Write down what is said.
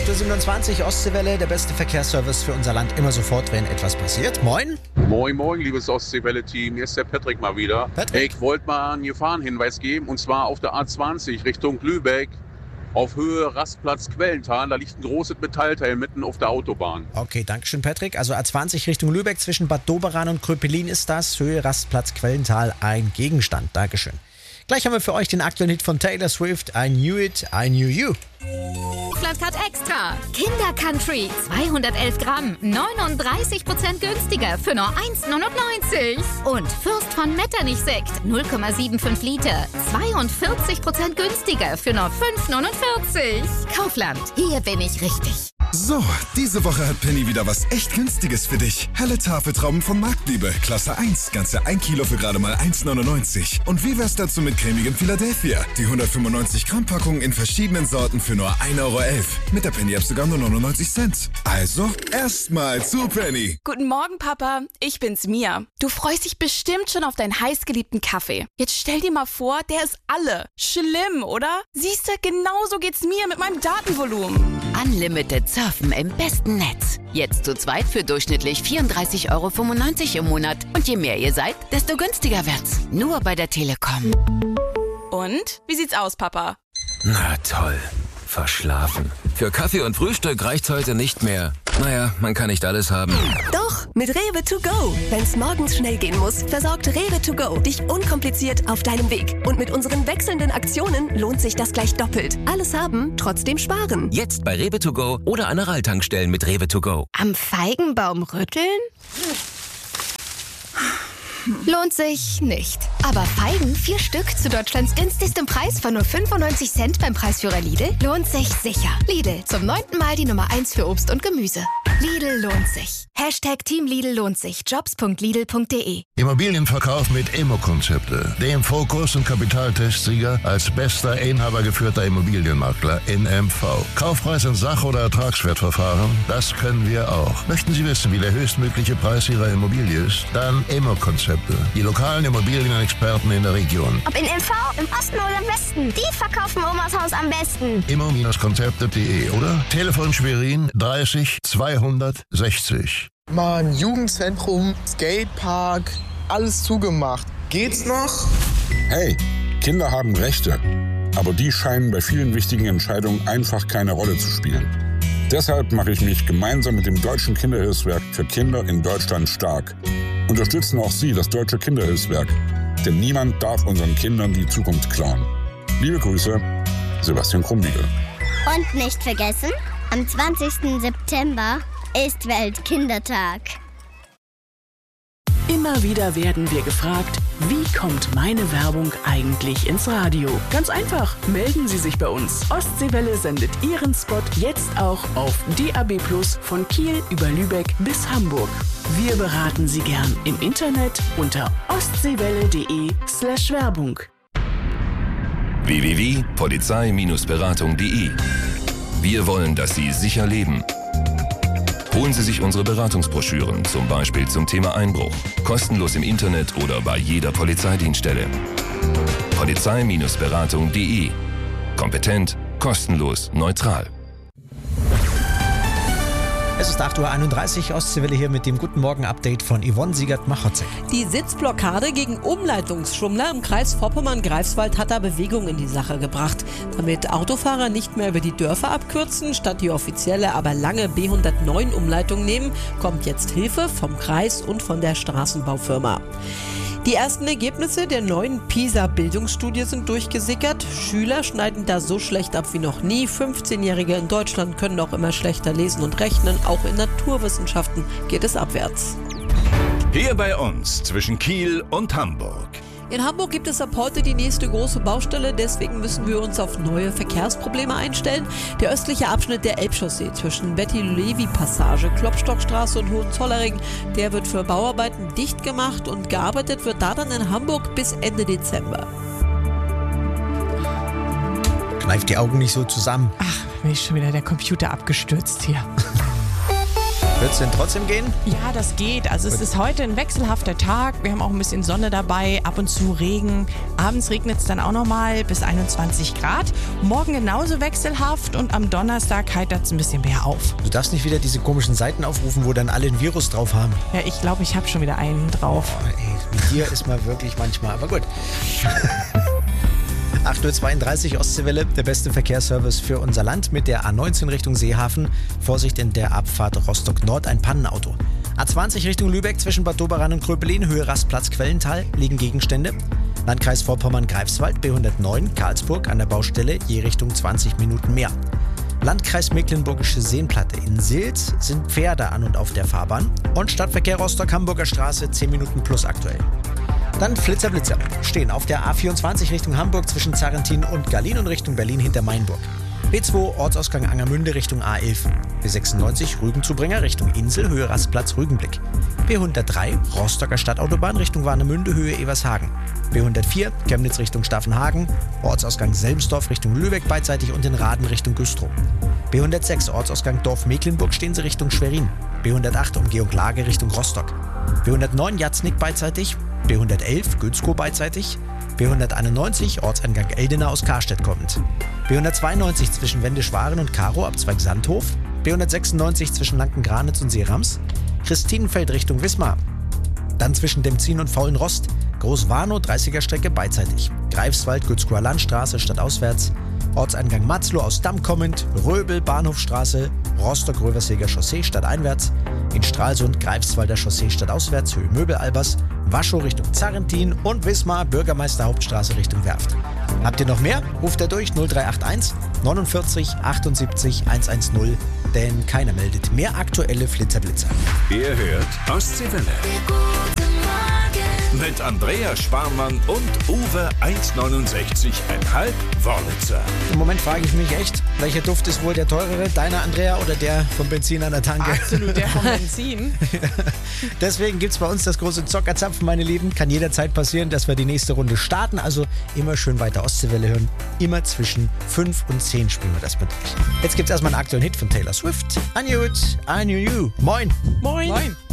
8.27 Uhr, Ostseewelle, der beste Verkehrsservice für unser Land, immer sofort, wenn etwas passiert. Moin. Moin, moin, liebes Ostseewelle-Team. Hier ist der Patrick mal wieder. Patrick. Ich wollte mal einen Gefahrenhinweis geben, und zwar auf der A20 Richtung Lübeck. Auf Höhe Rastplatz Quellental, da liegt ein großes Metallteil mitten auf der Autobahn. Okay, dankeschön, Patrick. Also A20 Richtung Lübeck zwischen Bad Doberan und Kröpelin ist das. Höhe Rastplatz Quellental, ein Gegenstand. Dankeschön. Gleich haben wir für euch den aktuellen Hit von Taylor Swift, I Knew It, I Knew You. Kaufland Extra. Kinder Country. 211 Gramm. 39% günstiger für nur 1,99. Und Fürst von Metternich-Sekt. 0,75 Liter. 42% günstiger für nur 5,49. Kaufland. Hier bin ich richtig. So, diese Woche hat Penny wieder was echt Günstiges für dich. Helle Tafeltrauben von Marktliebe, Klasse 1, ganze 1 Kilo für gerade mal 1,99. Und wie wär's dazu mit cremigem Philadelphia? Die 195 Gramm Packung in verschiedenen Sorten für nur 1,11 Euro. Mit der Penny-App sogar nur 99 Cent. Also, erstmal zu Penny. Guten Morgen, Papa. Ich bin's, Mia. Du freust dich bestimmt schon auf deinen heißgeliebten Kaffee. Jetzt stell dir mal vor, der ist alle. Schlimm, oder? Siehst du, genauso geht's mir mit meinem Datenvolumen. Unlimited Surfen im besten Netz. Jetzt zu zweit für durchschnittlich 34,95 Euro im Monat. Und je mehr ihr seid, desto günstiger wird's. Nur bei der Telekom. Und? Wie sieht's aus, Papa? Na toll. Verschlafen. Für Kaffee und Frühstück reicht's heute nicht mehr. Naja, man kann nicht alles haben. Doch, mit Rewe to go. Wenn's morgens schnell gehen muss, versorgt Rewe to go dich unkompliziert auf deinem Weg. Und mit unseren wechselnden Aktionen lohnt sich das gleich doppelt. Alles haben, trotzdem sparen. Jetzt bei Rewe to go oder an der Ralltankstellen mit Rewe to go. Am Feigenbaum rütteln? Lohnt sich nicht. Aber Feigen, 4 Stück zu Deutschlands günstigstem Preis von nur 95 Cent beim Preisführer Lidl, lohnt sich sicher. Lidl, zum 9. Mal die Nummer 1 für Obst und Gemüse. Lidl lohnt sich. Hashtag Team Lidl lohnt sich. Jobs.lidl.de. Immobilienverkauf mit Immo-Konzepte. Dem Fokus- und Kapitaltestsieger als bester inhabergeführter Immobilienmakler in MV. Kaufpreis in Sach- oder Ertragswertverfahren, das können wir auch. Möchten Sie wissen, wie der höchstmögliche Preis Ihrer Immobilie ist? Dann Immo-Konzepte. Die lokalen Immobilienexperten in der Region. Ob in MV, im Osten oder im Westen, die verkaufen Omas Haus am besten. Immo-Konzepte.de oder Telefon Schwerin 30 260. Mann, Jugendzentrum, Skatepark, alles zugemacht. Geht's noch? Hey, Kinder haben Rechte, aber die scheinen bei vielen wichtigen Entscheidungen einfach keine Rolle zu spielen. Deshalb mache ich mich gemeinsam mit dem Deutschen Kinderhilfswerk für Kinder in Deutschland stark. Unterstützen auch Sie das Deutsche Kinderhilfswerk, denn niemand darf unseren Kindern die Zukunft klauen. Liebe Grüße, Sebastian Krumbiegel. Und nicht vergessen, am 20. September ist Weltkindertag. Immer wieder werden wir gefragt, wie kommt meine Werbung eigentlich ins Radio? Ganz einfach, melden Sie sich bei uns. Ostseewelle sendet Ihren Spot jetzt auch auf DAB+ von Kiel über Lübeck bis Hamburg. Wir beraten Sie gern im Internet unter ostseewelle.de/Werbung. www.polizei-beratung.de. Wir wollen, dass Sie sicher leben. Holen Sie sich unsere Beratungsbroschüren, zum Beispiel zum Thema Einbruch, kostenlos im Internet oder bei jeder Polizeidienststelle. Polizei-beratung.de. Kompetent, kostenlos, neutral. Es ist 8.31 Uhr, Ostseewelle hier mit dem Guten Morgen-Update von Yvonne Siegert-Machotzek. Die Sitzblockade gegen Umleitungsschummler im Kreis Vorpommern-Greifswald hat da Bewegung in die Sache gebracht. Damit Autofahrer nicht mehr über die Dörfer abkürzen, statt die offizielle, aber lange B109-Umleitung nehmen, kommt jetzt Hilfe vom Kreis und von der Straßenbaufirma. Die ersten Ergebnisse der neuen PISA-Bildungsstudie sind durchgesickert. Schüler schneiden da so schlecht ab wie noch nie. 15-Jährige in Deutschland können auch immer schlechter lesen und rechnen. Auch in Naturwissenschaften geht es abwärts. Hier bei uns zwischen Kiel und Hamburg. In Hamburg gibt es ab heute die nächste große Baustelle, deswegen müssen wir uns auf neue Verkehrsprobleme einstellen. Der östliche Abschnitt der Elbchaussee zwischen Betty-Levi-Passage, Klopstockstraße und Hohenzollering, der wird für Bauarbeiten dicht gemacht und gearbeitet wird da dann in Hamburg bis Ende Dezember. Kneif die Augen nicht so zusammen. Ach, mir ist schon wieder der Computer abgestürzt hier. Wird es denn trotzdem gehen? Ja, das geht. Also es ist heute ein wechselhafter Tag. Wir haben auch ein bisschen Sonne dabei, ab und zu Regen. Abends regnet es dann auch nochmal bis 21 Grad. Morgen genauso wechselhaft und am Donnerstag heitert es ein bisschen mehr auf. Du darfst nicht wieder diese komischen Seiten aufrufen, wo dann alle ein Virus drauf haben. Ja, ich glaube, ich habe schon wieder einen drauf. Oh, ey, mit dir ist man wirklich manchmal, aber gut. 8.32 Uhr Ostseewelle, der beste Verkehrsservice für unser Land mit der A19 Richtung Seehafen. Vorsicht in der Abfahrt Rostock Nord, ein Pannenauto. A20 Richtung Lübeck zwischen Bad Doberan und Kröpelin, Höhe Rastplatz Quellental, liegen Gegenstände. Landkreis Vorpommern-Greifswald, B109, Karlsburg an der Baustelle, je Richtung 20 Minuten mehr. Landkreis Mecklenburgische Seenplatte. In Silz sind Pferde an und auf der Fahrbahn. Und Stadtverkehr Rostock-Hamburger Straße, 10 Minuten plus aktuell. Dann Flitzer stehen auf der A24 Richtung Hamburg zwischen Zarrentin und Gallin und Richtung Berlin hinter Mainburg. B2 Ortsausgang Angermünde Richtung A11. B96 Rügenzubringer Richtung Insel, Höhe Rastplatz Rügenblick. B103 Rostocker Stadtautobahn Richtung Warnemünde, Höhe Evershagen. B104 Chemnitz Richtung Staffenhagen, Ortsausgang Selmsdorf Richtung Lübeck beidseitig und in Raden Richtung Güstrow. B106 Ortsausgang Dorf Mecklenburg stehen sie Richtung Schwerin. B108 Umgehung Lage Richtung Rostock. B109 Jatznick beidseitig. B111 Günzkow beidseitig. B191 Ortseingang Eldena aus Karstedt kommend. B192 zwischen Wendischwaren und Karo ab Zweig Sandhof. B196 zwischen Lanken-Granitz und Seerams. Christinenfeld Richtung Wismar. Dann zwischen Demzin und Faulenrost. Großwarnow 30er Strecke beidseitig. Greifswald Gützkower Landstraße stadtauswärts. Ortseingang Matzlow aus Damm kommend. Röbel Bahnhofstraße. Rostock-Röverseger Chaussee stadteinwärts. In Stralsund Greifswalder Chaussee stadtauswärts, Höhe Möbel-Albers. Waschow Richtung Zarrentin und Wismar Bürgermeister Hauptstraße Richtung Werft. Habt ihr noch mehr? Ruft er durch 0381 49 78 110, denn keiner meldet mehr aktuelle Flitterblitzer. Ihr hört Ostseewelle. Mit Andrea Sparmann und Uwe 1,69,5 Wörlitzer. Im Moment frage ich mich echt, welcher Duft ist wohl der teurere? Deiner, Andrea, oder der vom Benzin an der Tanke? Absolut, der vom Benzin. Deswegen gibt es bei uns das große Zockerzapfen, meine Lieben. Kann jederzeit passieren, dass wir die nächste Runde starten. Also immer schön weiter Ostseewelle hören. Immer zwischen 5 und 10 spielen wir das mit euch. Jetzt gibt es erstmal einen aktuellen Hit von Taylor Swift. I knew it, I knew you. Moin. Moin. Moin.